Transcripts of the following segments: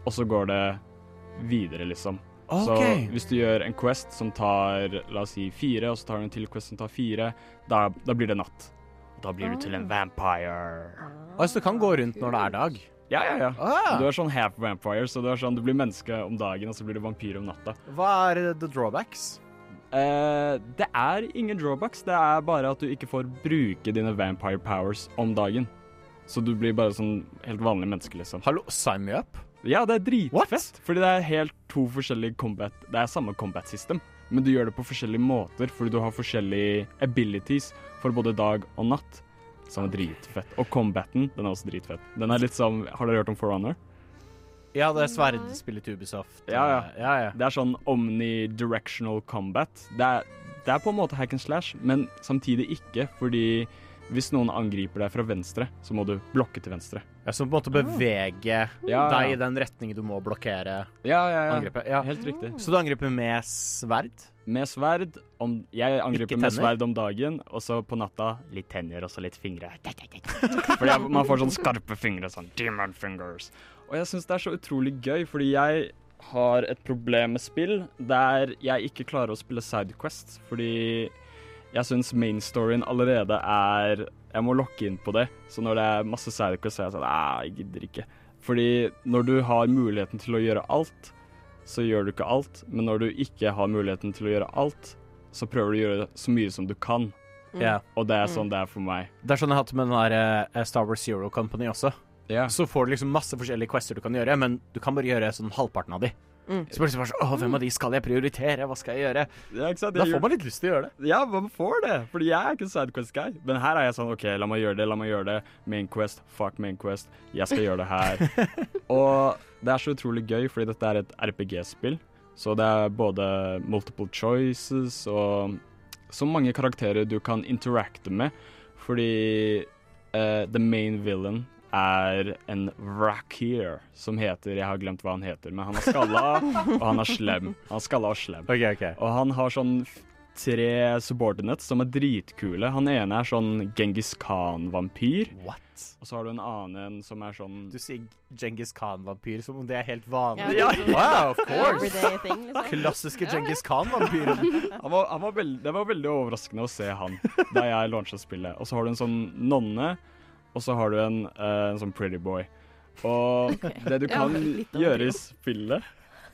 og så går det videre, liksom. Ok. Så hvis du gjør en quest som tar, la oss si 4, og så tar du en til quest som tar 4, da blir det natt. Da blir du til en vampire. Altså, du kan gå rundt når det er dag? Ja. Ah. Du er sånn half vampire, så du blir menneske om dagen, og så blir du vampyr om natta. Hva er the drawbacks? Det er ingen drawbacks, det er bare at du ikke får bruke dine vampire powers om dagen. Så du blir bare sånn helt vanlig menneske, liksom. Hallo, sign me up? Ja, det er What? dritfett, fordi det er helt to forskjellige combat. Det er samme combat system, men du gjør det på forskjellige måter, fordi du har forskjellige abilities for både dag og natt, som er dritfett. Og combaten, den er også dritfett. Den er litt som, har dere hørt om For Honor? Ja, det er sverdspillet til Ubisoft. Ja. Ja. Det er sånn omnidirectional combat. Det er på en måte hack and slash, men samtidig ikke, fordi hvis noen angriper deg fra venstre, så må du blokke til venstre. Ja, så på en måte bevege deg i den retningen du må blokkere angrepet. Ja. Helt riktig. Så du angriper med sverd? Med sverd, jeg angriper Ikke med tenner? sverd om dagen, og så på natta litt tenner og så litt fingre. Fordi man får sånn skarpe fingre, sånn demon fingers. Og jeg synes det er så utrolig gøy, fordi jeg har et problem med spill der jeg ikke klarer å spille sidequests, fordi jeg synes main storyen allerede jeg må lokke inn på det, så når det er masse sidequests, så er jeg sånn, jeg gidder ikke. Fordi når du har muligheten til å gjøre alt, så gjør du ikke alt, men når du ikke har muligheten til å gjøre alt, så prøver du å gjøre så mye som du kan. Ja. Og det er sånn det er for meg. Det er sånn jeg har hatt med den der Star Wars Zero Company også. Ja. Så får du liksom masse forskjellige quester du kan gjøre, men du kan bare gjøre sånn halvparten av de. Så bare sånn, hvem av de skal jeg prioritere? Hva skal jeg gjøre? Ja, ikke sant? Da får man litt lyst til å gjøre det. Ja, man får det, fordi jeg er ikke en sidequest-guy. Men her er jeg sånn, ok, la meg gjøre det. Main quest, fuck main quest. Jeg skal gjøre det her. Og det er så utrolig gøy, fordi dette er et RPG-spill. Så det er både multiple choices og så mange karakterer du kan interacte med. Fordi the main villain er en Vrakier som heter, jeg har glemt hva han heter, men han er skalla, og han er slem. Han er skalla og slem. Ok. Og han har sånn 3 subordinates som er dritkule. Han ene er sånn Genghis Khan-vampyr. What? Og så har du en annen som er sånn... Du sier Genghis Khan-vampyr som om det er helt vanlig. Ja, Wow, of course! everyday thing, liksom. Klassiske Genghis Khan-vampyren. Det var veldig overraskende å se han da jeg launchet spillet. Og så har du en sånn nonne, og så har du en sånn pretty boy. Og det du kan gjøre i spillet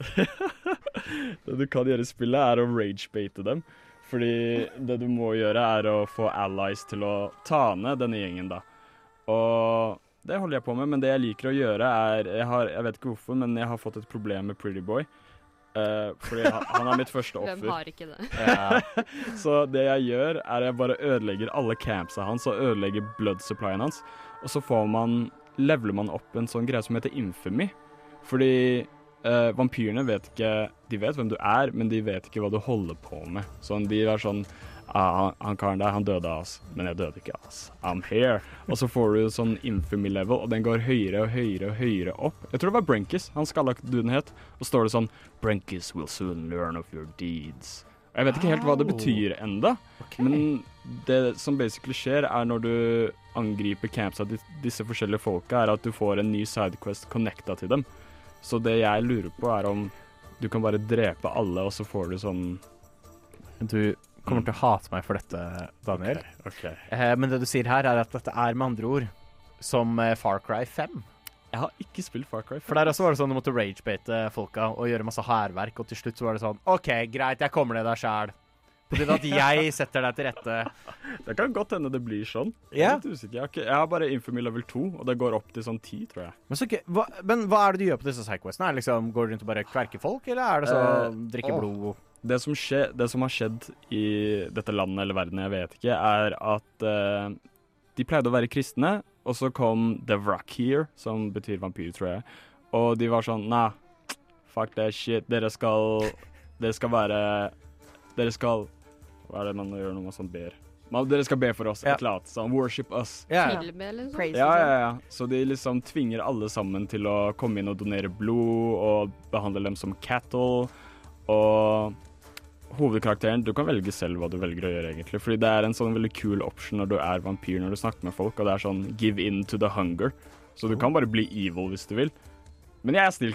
Det du kan gjøre i spillet er å ragebate dem. Fordi det du må gjøre er å få allies til å ta ned denne gjengen da. Og det holder jeg på med, men det jeg liker å gjøre er jeg vet ikke hvorfor, men jeg har fått et problem med pretty boy. Fordi han er mitt første offer. Hvem har ikke det? Ja. Så det jeg gjør er jeg bare ødelegger alle campsa hans og ødelegger blood supplyen hans. Og så leveler man opp en sånn greie som heter infamy. Fordi vampyrene vet ikke, de vet hvem du er, men de vet ikke hva du holder på med. Sånn, de er sånn, han karen der, han døde av oss, men jeg døde ikke av oss. I'm here. Og så får du sånn infamy level, og den går høyere og høyere og høyere opp. Jeg tror det var Brenkis, han skallak-duden het. Og står det sånn, Brenkis will soon learn of your deeds. Og jeg vet ikke helt hva det betyr enda, men det som basically skjer er når du angriper camps av disse forskjellige folka, er at du får en ny sidequest connecta til dem. Så det jeg lurer på er om du kan bare drepe alle, og så får du sånn... Du kommer til å hate meg for dette, Daniel. Okay. Men det du sier her er at dette er med andre ord som Far Cry 5. Jeg har ikke spilt Far Cry 5. For der også var det sånn du måtte ragebate folka og gjøre masse hærverk, og til slutt så var det sånn, ok, greit, jeg kommer ned der selv. På det at jeg setter deg til rette. Det kan godt hende det blir sånn. Ja. Jeg er litt usikker. Jeg har bare Infamy level 2, og det går opp til sånn 10, tror jeg. Men, så, men hva er det du gjør på disse sidequestene? Er det liksom, går du rundt og bare kverker folk, eller er det så drikke blod? Det som har skjedd i dette landet eller verden, jeg vet ikke, er at de pleide å være kristne, og så kom The Vrakier, som betyr vampyr, tror jeg. Og de var sånn, nah, fuck that shit, dere skal hva er det man gjør når man sånn ber? Dere skal be for oss, et eller annet, sånn, worship us. Tilbe, liksom. Praise, ja. Så de liksom tvinger alle sammen til å komme inn og donere blod, og behandle dem som cattle, og hovedkarakteren, du kan velge selv hva du velger å gjøre egentlig, fordi det er en sånn veldig cool option når du er vampyr, når du snakker med folk, og det er sånn, give in to the hunger, så du kan bare bli evil hvis du vil. Men jeg er snill